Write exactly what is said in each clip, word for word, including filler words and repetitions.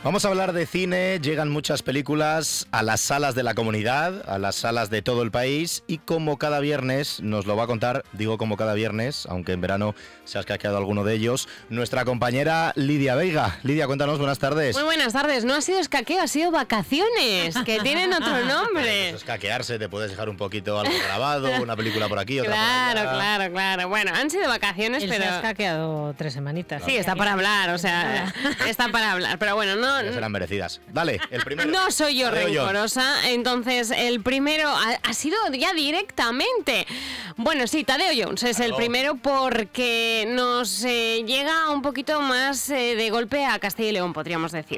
Vamos a hablar de cine, llegan muchas películas a las salas de la comunidad, a las salas de todo el país y como cada viernes nos lo va a contar, digo como cada viernes, aunque en verano se ha escaqueado alguno de ellos, nuestra compañera Lidia Veiga. Lidia, cuéntanos, buenas tardes. Muy buenas tardes, no ha sido escaqueo, ha sido vacaciones, que tienen otro nombre. Eso es escaquearse, te puedes dejar un poquito algo grabado, una película por aquí, otra claro, por allá. Claro, claro, bueno, han sido vacaciones, Él pero... se ha escaqueado tres semanitas. Sí, está para hablar, o sea, está para hablar, pero bueno, no... Ya serán merecidas. Dale, el primero. No soy yo Tadeo rencorosa, Jones. Entonces el primero ha, ha sido ya directamente. Bueno, sí, Tadeo Jones es claro. el primero porque nos eh, llega un poquito más eh, de golpe a Castilla y León, podríamos decir.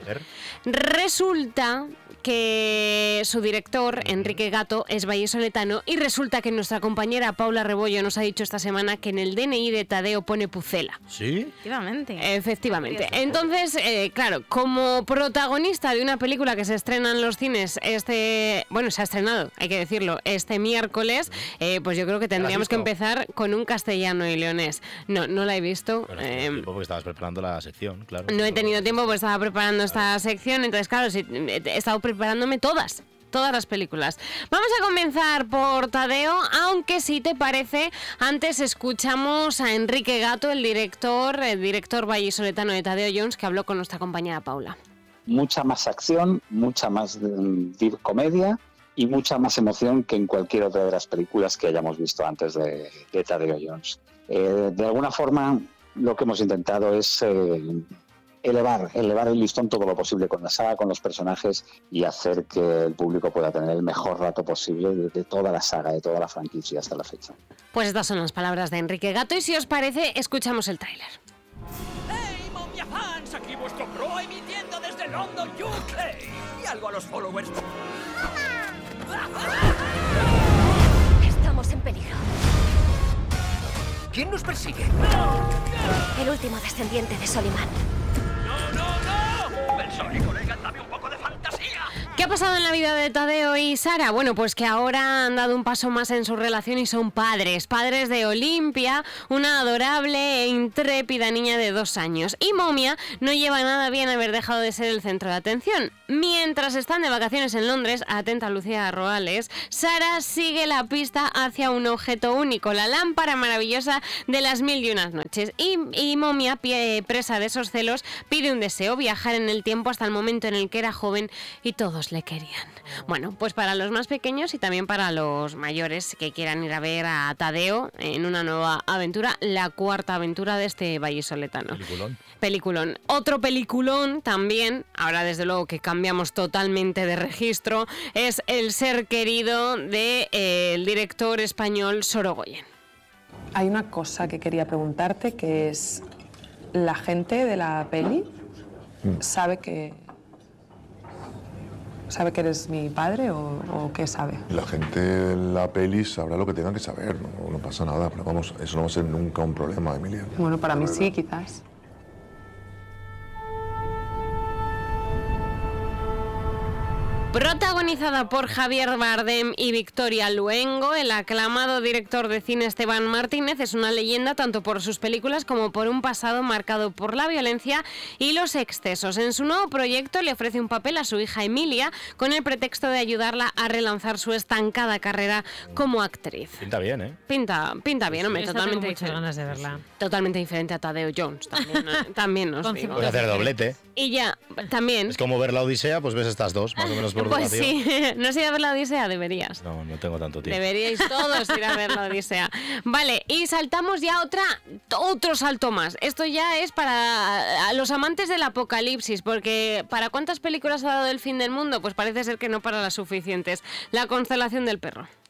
Resulta que su director, Enrique Gato, es vallisoletano y resulta que nuestra compañera Paula Rebollo nos ha dicho esta semana que en el D N I de Tadeo pone Pucela. ¿Sí? Efectivamente. Efectivamente. Entonces, eh, claro, como protagonista de una película que se estrena en los cines este... Bueno, se ha estrenado, hay que decirlo, este miércoles, eh, pues yo creo que tendríamos que empezar con un castellano y leonés. No, no la he visto. Bueno, eh, tiempo porque estabas preparando la sección, claro. no he tenido tiempo porque estaba preparando esta sección, entonces claro, sí, he estado preparándome todas. Todas las películas. Vamos a comenzar por Tadeo, aunque si te parece, antes escuchamos a Enrique Gato, el director, el director vallisoletano de Tadeo Jones, que habló con nuestra compañera Paula. Mucha más acción, mucha más deep comedia y mucha más emoción que en cualquier otra de las películas que hayamos visto antes de, de Tadeo Jones. Eh, de alguna forma, lo que hemos intentado es eh, elevar, elevar el listón todo lo posible con la saga, con los personajes y hacer que el público pueda tener el mejor rato posible de, de toda la saga, de toda la franquicia hasta la fecha. Pues estas son las palabras de Enrique Gato y si os parece, escuchamos el tráiler. ¡Hey, momia fans! Aquí vuestro pro emitiendo desde London, U K. Y algo a los followers. Estamos en peligro. ¿Quién nos persigue? El último descendiente de Soliman. ¡No, no, no! Pensori, colega, dame un poco de fantasía. ¿Qué ha pasado en la vida de Tadeo y Sara? Bueno, pues que ahora han dado un paso más en su relación y son padres, padres de Olimpia, una adorable e intrépida niña de dos años. Y Momia no lleva nada bien haber dejado de ser el centro de atención. Mientras están de vacaciones en Londres, atenta Lucía Roales, Sara sigue la pista hacia un objeto único, la lámpara maravillosa de las mil y unas noches. Y, y Momia, pie, presa de esos celos, pide un deseo, viajar en el tiempo hasta el momento en el que era joven y todos le querían. Bueno, pues para los más pequeños y también para los mayores que quieran ir a ver a Tadeo en una nueva aventura, la cuarta aventura de este vallisoletano. Peliculón. Peliculón. Otro peliculón también, ahora desde luego que cambiamos totalmente de registro, es El ser querido del de, eh, el director español Sorogoyen. Hay una cosa que quería preguntarte, que es, ¿la gente de la peli sabe que sabe que eres mi padre o, o qué sabe? La gente de la peli sabrá lo que tenga que saber, no, no pasa nada, pero vamos, eso no va a ser nunca un problema, Emilia. Bueno, para mí sí, quizás. Protagonizada por Javier Bardem y Victoria Luengo, el aclamado director de cine Esteban Martínez es una leyenda tanto por sus películas como por un pasado marcado por la violencia y los excesos. En su nuevo proyecto le ofrece un papel a su hija Emilia con el pretexto de ayudarla a relanzar su estancada carrera como actriz. Pinta bien, ¿eh? Pinta, pinta bien, hombre, Esta totalmente tengo muchas diferente. ganas de verla. Totalmente diferente a Tadeo Jones, también, ¿eh? También nos Con digo. Puedes hacer doblete. Y ya, también... Es como ver la Odisea, pues ves estas dos, más o menos por Pues duración. sí, no has ido a ver la Odisea, deberías. No, no tengo tanto tiempo. Deberíais todos ir a ver la Odisea. Vale, y saltamos ya otra, otro salto más. Esto ya es para los amantes del apocalipsis, porque ¿para cuántas películas ha dado el fin del mundo? Pues parece ser que no para las suficientes. La constelación del perro.